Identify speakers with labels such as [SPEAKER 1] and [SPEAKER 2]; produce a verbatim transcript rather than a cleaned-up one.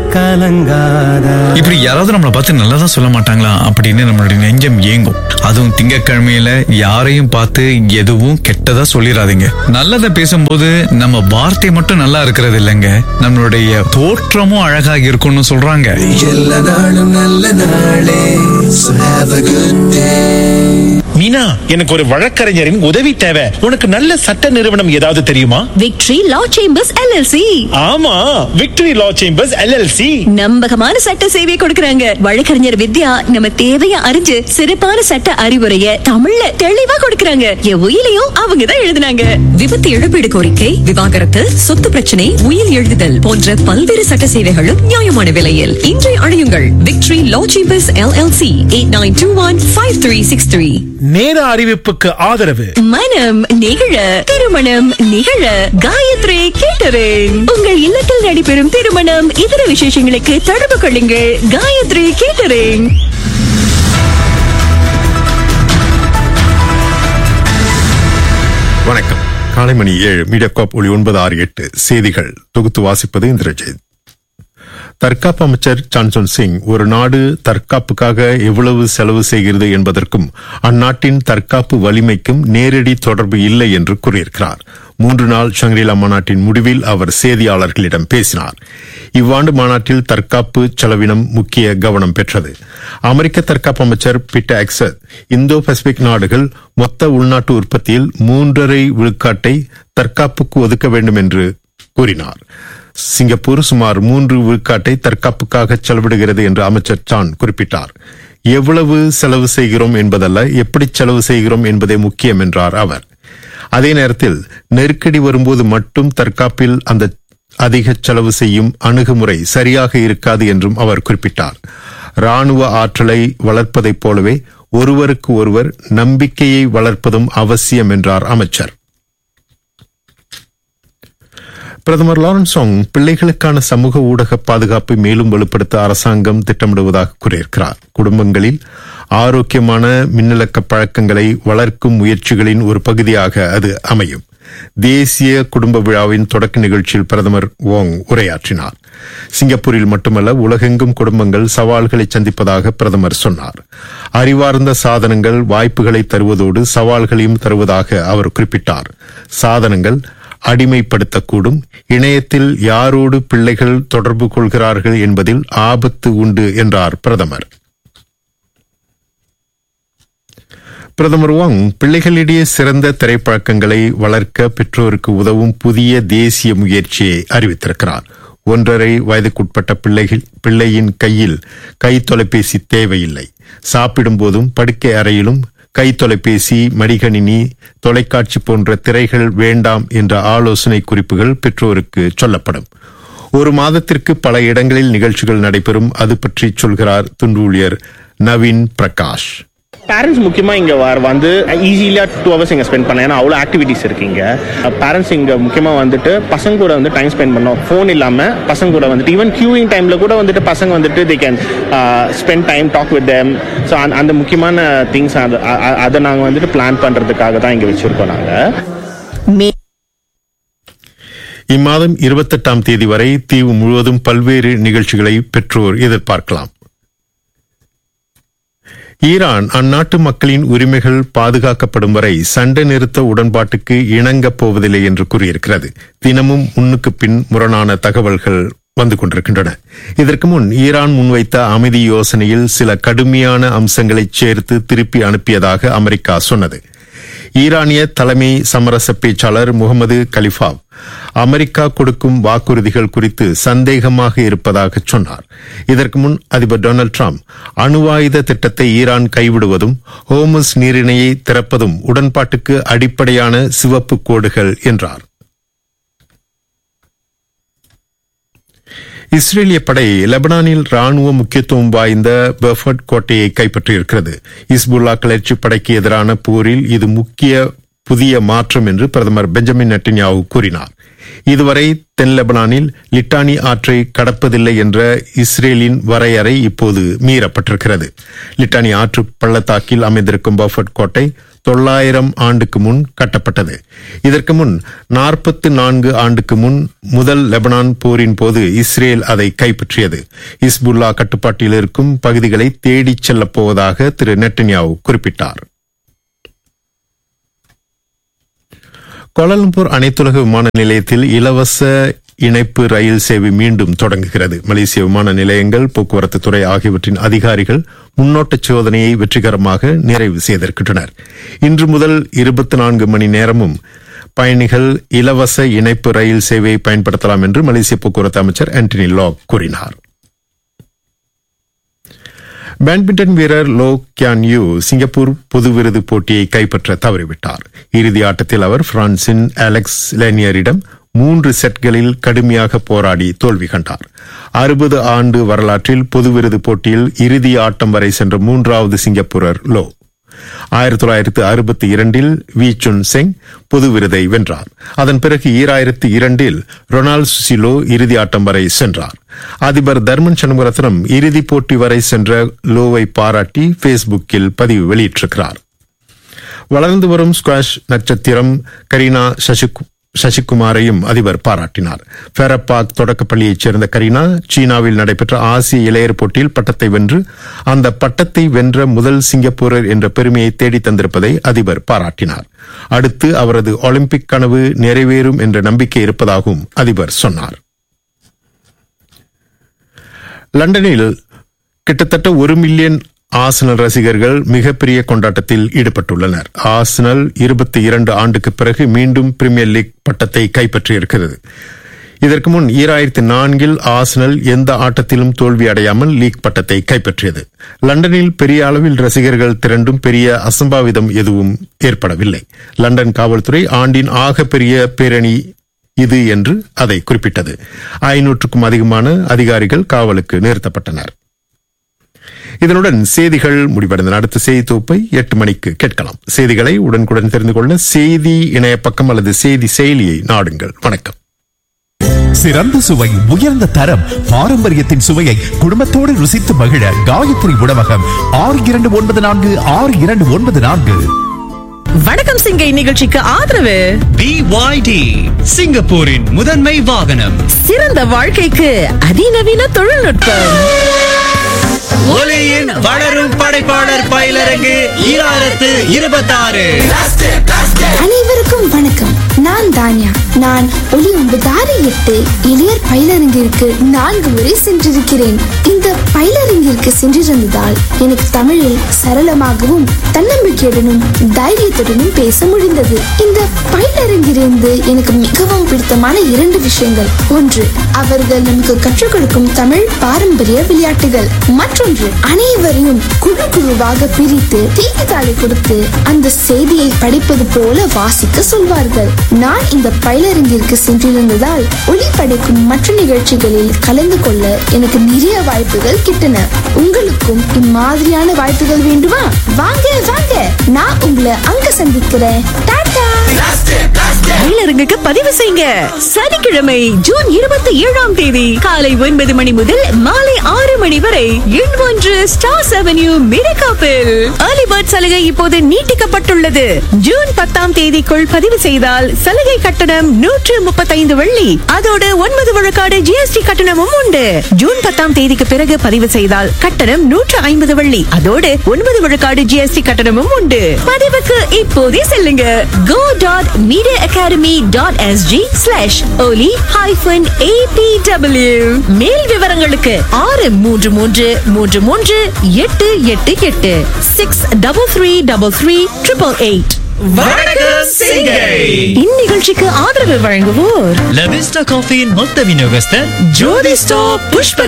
[SPEAKER 1] கலங்காத.
[SPEAKER 2] இப்படி யாராவது நம்மளை பார்த்து நல்லதான் சொல்ல மாட்டாங்களா அப்படின்னு நம்மளுடைய நெஞ்சம் ஏங்கும். அதுவும் திங்கட்கிழமையில யாரையும் பார்த்து எதுவும் கெட்டதா சொல்லிடாதீங்க. நல்லதை பேசும்போது நம்ம வார்த்தை மட்டும் நல்லா இருக்கிறது இல்லைங்க, நம்மளுடைய தோற்றமும் அழகாக இருக்கும்னு சொல்றாங்க.
[SPEAKER 1] எல்லா நாளும் நல்ல நாளே. So have a good day.
[SPEAKER 3] Meena, எனக்கு ஒரு வழக்கறிஞரின் உதவி தேவை. உனக்கு நல்ல சட்ட நிறுவனம் ஏதாவது தெரியுமா?
[SPEAKER 4] விக்டரி லா சேம்பர்ஸ் எல்எல்சி.
[SPEAKER 3] ஆமா, விக்டரி லா சேம்பர்ஸ் எல்எல்சி
[SPEAKER 4] நம்பகமான சட்ட சேவை கொடுக்கறாங்க. வழக்கறிஞர் வித்யா நம்ம தேவைய அறிஞ்சு சிறப்பான சட்ட அறிவுரைய தமிழ்ல தெளிவா கொடுக்கறாங்க. என் உயிலையும் அவங்க தான் எழுதுனாங்க.
[SPEAKER 5] விபத்து இழப்பீடு கோரிக்கை, விவாகரத்து, சொத்து பிரச்சனை, உயில் எழுதுதல் போன்ற பல்வேறு சட்ட சேவைகளும் நியாயமான விலையில். இன்றை அழையுங்கள் விக்டரி லா chambers LLC eight nine two one five three six three.
[SPEAKER 3] நேர அறிவிப்புக்கு ஆதரவு
[SPEAKER 4] மனம் நிகழ, திருமணம் நிகழ காயத்ரி கேட்டரிங். உங்கள் இல்லத்தில் நடைபெறும் திருமணம், இதர விசேஷங்களுக்கு தொடர்பு கொள்ளுங்கள் காயத்ரி கேட்டரிங்.
[SPEAKER 6] வணக்கம். காலை மணி ஏழு. மீடியாகாப் ஒளி ஒன்பது ஆறு எட்டு செய்திகள் தொகுத்து வாசிப்பது இந்திரஜித். தற்காப்பு அமைச்சர் சான்சோன் சிங் ஒரு நாடு தற்காப்புக்காக எவ்வளவு செலவு செய்கிறது என்பதற்கும் அந்நாட்டின் தற்காப்பு வலிமைக்கும் நேரடி தொடர்பு இல்லை என்று கூறியிருக்கிறார். மூன்று நாள் ஷங்கிரிலா மாநாட்டின் முடிவில் அவர் செய்தியாளர்களிடம் பேசினார். இவ்வாண்டு மாநாட்டில் தற்காப்பு செலவினம் முக்கிய கவனம் பெற்றது. அமெரிக்க தற்காப்பு அமைச்சர் பீட்டர் எக்ஸத் இந்தோ பசிபிக் நாடுகள் மொத்த உள்நாட்டு உற்பத்தியில் மூன்றரை விழுக்காட்டை தற்காப்புக்கு ஒதுக்க வேண்டும் என்று கூறினார். சிங்கப்பூர் சுமார் மூன்று விழுக்காட்டை தற்காப்புக்காக செலவிடுகிறது என்று அமைச்சர் சான் குறிப்பிட்டார். எவ்வளவு செலவு செய்கிறோம் என்பதல்ல, எப்படி செலவு செய்கிறோம் என்பதே முக்கியம் என்றார் அவர். அதே நேரத்தில் நெருக்கடி வரும்போது மட்டும் தற்காப்பில் அந்த அதிக செலவு செய்யும் அணுகுமுறை சரியாக இருக்காது என்றும் அவர் குறிப்பிட்டார். ராணுவ ஆற்றலை வளர்ப்பதைப் போலவே ஒருவருக்கு ஒருவர் நம்பிக்கையை வளர்ப்பதும் அவசியம் என்றார் அமைச்சர். பிரதமர் லாரன்ஸ் வாங் பிள்ளைகளுக்கான சமூக ஊடக பாதுகாப்பை மேலும் வலுப்படுத்த அரசாங்கம் திட்டமிடுவதாக கூறியிருக்கிறார். குடும்பங்களில் ஆரோக்கியமான மின்னலக்க பழக்கங்களை வளர்க்கும் முயற்சிகளின் ஒரு பகுதியாக அது அமையும். தேசிய குடும்ப விழாவின் தொடக்க நிகழ்ச்சியில் பிரதமர் வாங் உரையாற்றினார். சிங்கப்பூரில் மட்டுமல்ல, உலகெங்கும் குடும்பங்கள் சவால்களை சந்திப்பதாக பிரதமர் சொன்னார். அறிவார்ந்த சாதனங்கள் வாய்ப்புகளை தருவதோடு சவால்களையும் தருவதாக அவர் குறிப்பிட்டார். சாதனங்கள் அடிமைப்படுத்தக்கூடும். இணையத்தில் யாரோடு பிள்ளைகள் தொடர்பு கொள்கிறார்கள் என்பதில் ஆபத்து உண்டு என்றார் பிரதமர். பிரதமர் வாங் பிள்ளைகளிடையே சிறந்த திரைப்பழக்கங்களை வளர்க்க பெற்றோருக்கு உதவும் புதிய தேசிய முயற்சியை அறிவித்திருக்கிறார். ஒன்றரை வயதுக்குட்பட்ட பிள்ளைகள் பிள்ளையின் கையில் கை தொலைபேசி தேவையில்லை. சாப்பிடும் போதும் படுக்கை அறையிலும் கை தொலைபேசி, மடிகணினி, தொலைக்காட்சி போன்ற திரைகள் வேண்டாம் என்ற ஆலோசனை குறிப்புகள் பெற்றோருக்கு சொல்லப்படும். ஒரு மாதத்திற்கு பல இடங்களில் நிகழ்ச்சிகள் நடைபெறும். அது பற்றி சொல்கிறார் துண்டு ஊழியர் நவீன் பிரகாஷ்.
[SPEAKER 7] பேரண்ட்ஸ் முக்கியமாக இங்கே வந்து ஈஸியாக டூ ஹவர்ஸ் இங்கே ஸ்பெண்ட் பண்ணலாம். ஏன்னா அவ்வளோ ஆக்டிவிட்டிஸ் இருக்குங்க. பேரண்ட்ஸ் இங்கே முக்கியமாக வந்துட்டு பசங்க கூட வந்து டைம் ஸ்பெண்ட் பண்ணோம். ஃபோன் இல்லாமல் பசங்க கூட வந்துட்டு ஈவன் கியூயிங் டைமில் கூட வந்துட்டு பசங்க வந்துட்டு they can spend time talk with them. So அந்த முக்கியமான திங்ஸ் அதை நாங்கள் வந்துட்டு பிளான் பண்ணுறதுக்காக தான் இங்கே வச்சுருக்கோம். நாங்கள்
[SPEAKER 6] இம்மாதம் இருபத்தெட்டாம் தேதி வரை தீவு முழுவதும் பல்வேறு நிகழ்ச்சிகளை பெற்றோர் எதிர்பார்க்கலாம். ஈரான் அந்நாட்டு மக்களின் உரிமைகள் பாதுகாக்கப்படும் வரை சண்டை நிறுத்த உடன்பாட்டுக்கு இணங்கப் போவதில்லை என்று கூறியிருக்கிறது. தினமும் முன்னுக்கு பின் முரணான தகவல்கள் வந்து கொண்டிருக்கின்றன. இதற்கு முன் ஈரான் முன்வைத்த அமைதி யோசனையில் சில கடுமையான அம்சங்களை சேர்த்து திருப்பி அனுப்பியதாக அமெரிக்கா சொன்னது. ஈரானிய தலைமை சமரச பேச்சாளர் முகமது கலிஃபா அமெரிக்கா கொடுக்கும் வாக்குறுதிகள் குறித்து சந்தேகமாக இருப்பதாக சொன்னார். இதற்கு முன் அதிபர் டொனால்டு டிரம்ப் அணுவாயுத திட்டத்தை ஈரான் கைவிடுவதும் ஹோர்முஸ் நீரிணையை திறப்பதும் உடன்பாட்டுக்கு அடிப்படையான சிவப்பு கோடுகள் என்றார். இஸ்ரேலிய படை லெபனானில் ராணுவ முக்கியத்துவம் வாய்ந்த பெர்ஃபர்ட் கோட்டையை கைப்பற்றியிருக்கிறது. இஸ்புல்லா கிளர்ச்சி படைக்கு எதிரான போரில் இது முக்கிய புதிய மாற்றம் என்று பிரதமர் பெஞ்சமின் நெட்டன்யாஹூ கூறினார். இதுவரை தென் லெபனானில் லிட்டானி ஆற்றை கடப்பதில்லை என்ற இஸ்ரேலின் வரையறை இப்போது மீறப்பட்டிருக்கிறது. லிட்டானி ஆற்று பள்ளத்தாக்கில் அமைந்திருக்கும் பெர்ஃபர்ட் கோட்டை தொள்ளாயிரம் ஆண்டுக்கு முன் கட்டப்பட்டது. இதற்கு முன் நாற்பத்தி நான்கு ஆண்டுக்கு முன் முதல் லெபனான் போரின் போது இஸ்ரேல் அதை கைப்பற்றியது. இஸ்புல்லா கட்டுப்பாட்டில் இருக்கும் பகுதிகளை தேடிச் செல்லப் போவதாக திரு நெட்டன்யாஹு குறிப்பிட்டார். கோலாலம்பூர் அனைத்துலக விமான நிலையத்தில் இலவச இணைப்பு ரயில் சேவை மீண்டும் தொடங்குகிறது. மலேசிய விமான நிலையங்கள், போக்குவரத்து துறை ஆகியவற்றின் அதிகாரிகள் முன்னோட்ட சோதனையை வெற்றிகரமாக நிறைவு செய்திருக்கின்றனர். இன்று முதல் இருபத்தி நான்கு மணி நேரமும் பயணிகள் இலவச இணைப்பு ரயில் சேவையை பயன்படுத்தலாம் என்று மலேசிய போக்குவரத்து அமைச்சர் ஆண்டனி லாக் கூறினார். பேட்மிண்டன் வீரர் லோ கியான் யூ சிங்கப்பூர் பொது விருது போட்டியை கைப்பற்ற தவறிவிட்டார். இறுதி ஆட்டத்தில் அவர் பிரான்சின் அலெக்ஸ் லேனியரிடம் மூன்று செட்களில் கடுமையாக போராடி தோல்வி கண்டார். அறுபது ஆண்டு வரலாற்றில் பொது விருது போட்டியில் இறுதி ஆட்டம் வரை சென்ற மூன்றாவது சிங்கப்பூரர் லோ. ஆயிரத்தி தொள்ளாயிரத்து அறுபத்தி இரண்டில் வி சுன் செங் பொது விருதை வென்றார். அதன் பிறகு ஈராயிரத்தி இரண்டில் ரொனால்ட் சுசிலோ இறுதி ஆட்டம் வரை சென்றார். அதிபர் தர்மன் சண்முகரத்னம் இறுதிப் போட்டி வரை சென்ற லோவை பாராட்டி பேஸ்புக்கில் பதிவு வெளியிட்டிருக்கிறார். வளர்ந்து வரும் ஸ்குவாஷ் நட்சத்திரம் கரீனா சசிகு சசிகுமாரையும் அதிபர் பாராட்டினார். ஃபெரப்பாக் தொடக்கப்பள்ளியைச் சேர்ந்த கரீனா சீனாவில் நடைபெற்ற ஆசிய இளையர் போட்டியில் பட்டத்தை வென்று அந்த பட்டத்தை வென்ற முதல் சிங்கப்பூரர் என்ற பெருமையை தேடி தந்திருப்பதை அதிபர் பாராட்டினார். அடுத்து அவரது ஒலிம்பிக் கனவு நிறைவேறும் என்ற நம்பிக்கை இருப்பதாகவும் அதிபர் சொன்னார். லண்டனில் கிட்டத்தட்ட ஒரு மில்லியன் ஆர்சனல் ரசிகர்கள் மிகப்பெரிய கொண்டாட்டத்தில் ஈடுபட்டுள்ளனர். ஆர்சனல் இருபத்தி இரண்டு ஆண்டுக்கு பிறகு மீண்டும் பிரீமியர் லீக் பட்டத்தை கைப்பற்றியிருக்கிறது. இதற்கு முன் ஈராயிரத்தி நான்கில் ஆர்சனல் எந்த ஆட்டத்திலும் தோல்வி அடையாமல் லீக் பட்டத்தை கைப்பற்றியது. லண்டனில் பெரிய அளவில் ரசிகர்கள் திரண்டும் பெரிய அசம்பாவிதம் எதுவும் ஏற்படவில்லை. லண்டன் காவல்துறை ஆண்டின் ஆகப்பெரிய பேரணி இது என்று அதை குறிப்பிட்டது. ஐநூற்றுக்கும் அதிகமான அதிகாரிகள் காவலுக்கு நிறுத்தப்பட்டனர். இதனுடன் செய்திகள் முடிவடைந்தன. அடுத்த செய்தி தொகுப்பை எட்டு மணிக்கு கேட்கலாம். செய்திகளை உடனுக்குடன் தெரிந்து கொள்ள செய்தி இணைய பக்கம் அல்லது செய்தி செயலியை நாடுங்கள். வணக்கம்.
[SPEAKER 8] சிறந்த சுவை, உயர்ந்த தரம், பாரம்பரியத்தின் சுவையை குடும்பத்தோடு ருசித்து மகிழ காயத்ரி உணவகம் ஆறு இரண்டு ஒன்பது நான்கு ஆறு இரண்டு ஒன்பது நான்கு.
[SPEAKER 5] வணக்கம் சிங்கை நிகழ்ச்சிக்கு ஆதரவு
[SPEAKER 9] பி ஒய் டி, சிங்கப்பூரின் முதன்மை வாகனம்.
[SPEAKER 5] சிறந்த வாழ்க்கைக்கு அதிநவீன தொழில்நுட்பம்.
[SPEAKER 9] ஒலியின் வளரும் படைப்பாளர் பயிலரங்கு ஈராயிரத்து இருபத்தி ஆறு.
[SPEAKER 10] அனைவருக்கும் வணக்கம். நான் தானியா. நான் ஒலி ஒன்பது ஆறு எட்டு இளையர் பயிலரங்கிற்கு நான்கு முறை சென்றிருக்கிறேன். இந்த பயிலரங்கிற்கு சென்றிருந்ததால் எனக்கு தமிழில் சரளமாகவும் தன்னம்பிக்கையுடனும் தைரியத்துடனும் பேச முடிந்தது. இந்த பயிலரங்கிலிருந்து எனக்கு மிகவும் பிடித்தமான இரண்டு விஷயங்கள். ஒன்று, அவர்கள் நமக்கு கற்றுக் கொடுக்கும் தமிழ் பாரம்பரிய விளையாட்டுகள். மற்றொன்று, அனைவரையும் குழு குழுவாக பிரித்து செய்தித்தாளை கொடுத்து அந்த செய்தியை படிப்பது போல வாசிக்க சொல்வார்கள். நான் இந்த பயிலரங்கிற்கு சென்றிருந்ததால் ஒளி படைக்கும் மற்ற நிகழ்ச்சிகளில் கலந்து கொள்ள எனக்கு நிறைய வாய்ப்புகள் கிட்டன. உங்களுக்கும் இம்மாதிரியான வாய்ப்புகள் வேண்டுமா? வாங்க வாங்க, நான் உங்களை அங்க சந்திக்கிறேன். டாடா.
[SPEAKER 4] பயிலரங்குக்கு பதிவு செய்யுங்க. சனிக்கிழமை ஜூன் இருபத்தி ஏழாம் தேதி காலை ஒன்பது மணி முதல் மாலை ஆறு மணி வரை எண் ஒன்று ஸ்டார்ஸ் அவென்யூ மிரகாப்பில் ஏர்லி பேர்ட் சலுகை இப்போது நீட்டிக்கப்பட்டுள்ளது. ஜூன் பத்தாம் தேதிக்குள் பதிவு செய்தால் சலுகை கட்டணம் நூற்று முப்பத்தைந்து வெள்ளி. அதோடு ஒன்பது விழுக்காடு ஜிஎஸ்டி கட்டணமும் உண்டு. ஜூன் பத்தாம் தேதிக்கு பிறகு பதிவு செய்தால் கட்டணம் நூற்று ஐம்பது வெள்ளி. அதோடு ஒன்பது விழுக்காடு ஜிஎஸ்டி கட்டணமும் உண்டு. பதிவுக்கு இப்போதே செல்லுங்க. go dot media academy dot s g slash oli hyphen a p w. மேல் விவரங்களுக்கு ஆறு மூன்று மூன்று மூன்று மூன்று எட்டு எட்டு எட்டு six double three double three triple eight. இந்நிகழ்ச்சிக்கு ஆதரவு வழங்குவோர்
[SPEAKER 9] லவிஸ்டா காஃபியின் மொத்த விநியோகஸ்தர் ஜோதி ஸ்டாப் புஷ்ப